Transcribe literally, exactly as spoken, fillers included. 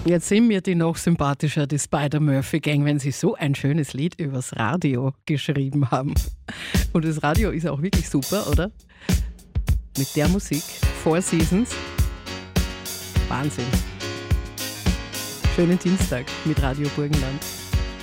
Jetzt sind mir die noch sympathischer, die Spider-Murphy-Gang, wenn sie so ein schönes Lied übers Radio geschrieben haben. Und das Radio ist auch wirklich super, oder? Mit der Musik, Four Seasons. Wahnsinn. Schönen Dienstag mit Radio Burgenland.